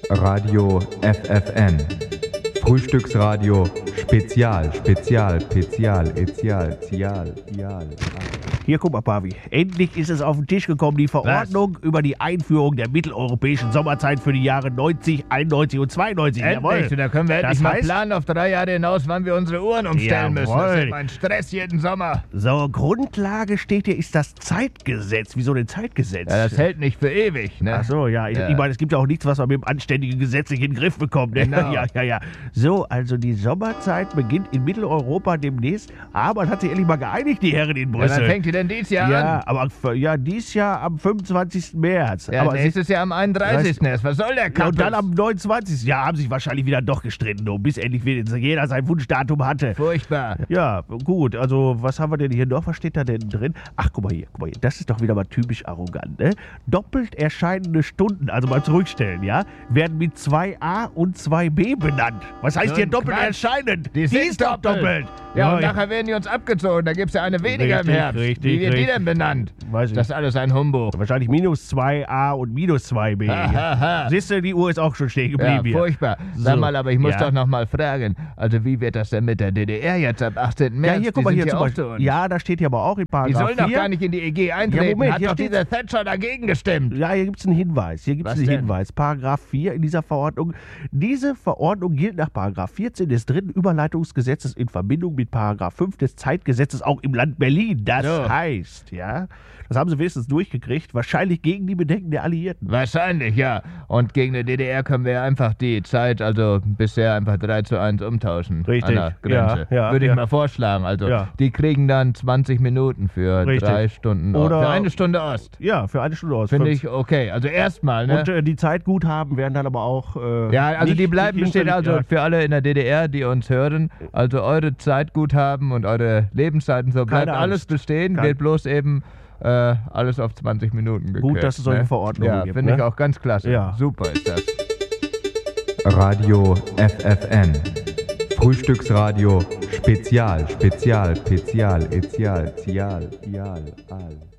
Radio FFN. Frühstücksradio Spezial. Hier, guck mal, Pavi. Endlich ist es auf den Tisch gekommen, die Verordnung über die Einführung der mitteleuropäischen Sommerzeit für die Jahre 90, 91 und 92. Endlich, da können wir endlich Das mal heißt- planen auf 3 Jahre hinaus, wann wir unsere Uhren umstellen müssen. Das Jawohl. ist ein Stress jeden Sommer. So, Grundlage steht hier, ist das Zeitgesetz. Wieso denn Zeitgesetz? Ja, das hält nicht für ewig, ne? Ach so, ja. Ich meine, es gibt ja auch nichts, was man mit dem anständigen gesetzlichen Griff bekommt. Ne? Genau. Ja. So, also die Sommerzeit beginnt in Mitteleuropa demnächst, aber man hat sich endlich mal geeinigt, die Herren in Ja, Brüssel. wann fängt die denn dieses Jahr an? Ja, aber dies Jahr am 25. März. Ja, aber nächstes Jahr am 31. erst. Was soll der ja, Kampf? und dann am 29. Ja, haben sich wahrscheinlich wieder doch gestritten, bis endlich jeder sein Wunschdatum hatte. Furchtbar. Ja, gut, also was haben wir denn hier noch? Was steht da denn drin? Ach, guck mal hier, das ist doch wieder mal typisch arrogant, ne? Doppelt erscheinende Stunden, also mal zurückstellen, ja, werden mit 2a und 2b benannt. Was heißt So hier ein doppelt Quatsch. erscheinend? Die sind ist doch doppelt. Ja, und nachher werden die uns abgezogen. Da gibt es ja eine weniger im Richtig, Herbst. richtig, Wie wird die richtig. denn benannt? Weiß ich Das ist alles ein Humbug. Wahrscheinlich minus 2a und minus 2b. Aha. Siehst du, die Uhr ist auch schon stehen Ja, geblieben hier. furchtbar. Sag So, mal, aber ich muss ja. doch noch mal fragen. Also wie wird das denn mit der DDR jetzt ab 18. März? Ja, hier, guck mal Die hier sind zum auch Beispiel. zu uns. Ja, da steht hier aber auch in Die Paragraph sollen doch 4. gar nicht in die EG eintreten. Moment, Hat hier doch steht- dieser Thatcher dagegen gestimmt. Ja, hier gibt es einen Hinweis. Was denn? Paragraph 4 in dieser Verordnung. Diese Verordnung gilt nach Paragraph 14 des dritten Überleitungsgesetzes in Verbindung mit Paragraph 5 des Zeitgesetzes auch im Land Berlin. Das So. heißt, ja, das haben sie wenigstens durchgekriegt, wahrscheinlich gegen die Bedenken der Alliierten. Wahrscheinlich, ja. Und gegen die DDR können wir einfach die Zeit, also bisher einfach 3:1 umtauschen. Richtig. An der Grenze. Ja, Würde ich ja. mal vorschlagen. Also Ja. die kriegen dann 20 Minuten für Richtig. 3 Stunden Oder- für 1 Stunde Ost. Ja, für eine Stunde aus. Finde ich okay. Also erstmal, ne? Und die Zeitguthaben werden dann aber auch. Ja, also nicht- die bleiben nicht bestehen, also hinfällig, für alle in der DDR, die uns hören, also eure Zeitguthaben und eure Lebenszeiten, so bleibt Keine alles Angst. bestehen, wird bloß eben alles auf 20 Minuten gekürzt. Gut, dass es solche ne? Verordnungen Ja, gibt, finde ich ne? auch ganz klasse. Ja. Super ist das. Radio FFN. Frühstücksradio Spezial.